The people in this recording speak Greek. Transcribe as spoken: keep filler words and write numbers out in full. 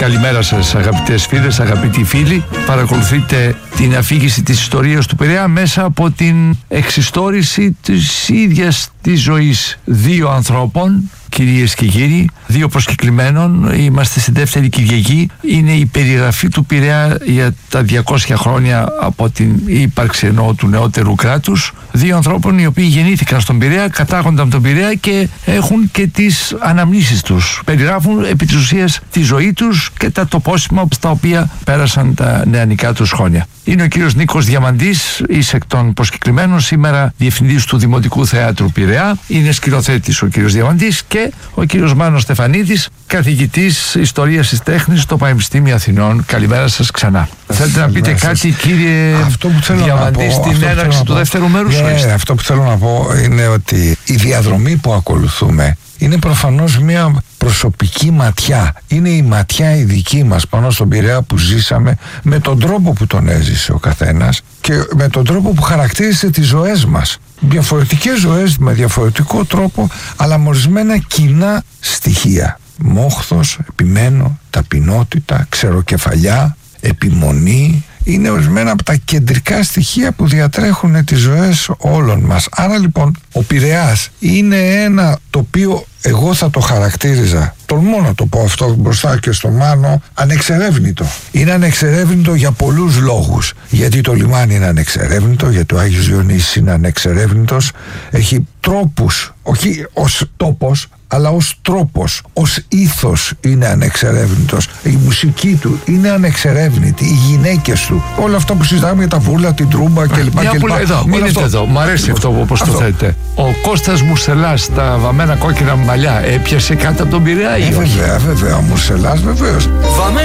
Καλημέρα σας αγαπητές φίλες, αγαπητοί φίλοι. Παρακολουθείτε την αφήγηση της ιστορίας του Πειραιά μέσα από την εξιστόρηση της ίδιας της ζωής δύο ανθρώπων, κυρίες και κύριοι, δύο προσκεκλημένων. Είμαστε στη δεύτερη Κυριακή. Είναι η περιγραφή του Πειραιά για τα διακόσια χρόνια από την ύπαρξη εννοώ του νεότερου κράτους. Δύο ανθρώπων οι οποίοι γεννήθηκαν στον Πειραιά, κατάγονται από τον Πειραιά και έχουν και τις αναμνήσεις τους. Περιγράφουν επί της ουσίας τη ζωή τους και τα τοπόσιμα στα οποία πέρασαν τα νεανικά τους χρόνια. Είναι ο κύριος Νίκος Διαμαντής, εις εκ των προσκεκλημένων, σήμερα διευθυντής του Δημοτικού Θεάτρου Πειραιά. Είναι σκηνοθέτης ο κύριος Διαμαντής και ο κύριος Μάνος Στεφανίδης, καθηγητής Ιστορίας της Τέχνης στο Πανεπιστήμιο Αθηνών. Καλημέρα σας ξανά. Θέλετε να πείτε κάτι, κύριε Διαμαντή, στην έναρξη του δεύτερου μέρους? Yeah, αυτό που θέλω να πω είναι ότι η διαδρομή που ακολουθούμε είναι προφανώς μια προσωπική ματιά. Είναι η ματιά η δική μας πάνω στον Πειραιά που ζήσαμε, με τον τρόπο που τον έζησε ο καθένας και με τον τρόπο που χαρακτήρισε τις ζωές μας. Διαφορετικές ζωές με διαφορετικό τρόπο, αλλά με ορισμένα κοινά στοιχεία. Μόχθος, επιμένω, ταπεινότητα, ξεροκεφαλιά, επιμονή. Είναι ορισμένα από τα κεντρικά στοιχεία που διατρέχουν τις ζωές όλων μας. Άρα λοιπόν ο Πειραιάς είναι ένα τοπίο, εγώ θα το χαρακτήριζα, τολμώ να το πω αυτό μπροστά και στο Μάνο, ανεξερεύνητο. Είναι ανεξερεύνητο για πολλούς λόγους. Γιατί το λιμάνι είναι ανεξερεύνητο, γιατί ο Άγιος Διονύσης είναι ανεξερεύνητος. Έχει τρόπους, όχι ως τόπος, αλλά ως τρόπος, ως ήθος είναι ανεξερεύνητος. Η μουσική του είναι ανεξερεύνητη, οι γυναίκες του, όλα αυτά που συζητάμε για τα βούλα, την τρούμπα κλπ. Μια που λέει εδώ, μείνετε εδώ, μ' αρέσει αυτό όπως το θέτε. Ο Κώστας Μουρσελάς, τα βαμμένα κόκκινα μαλλιά, έπιασε κάτω από τον Πειραιά ή ε, όχι? Βέβαια, βέβαια, ο Μουρσελάς βεβαίως.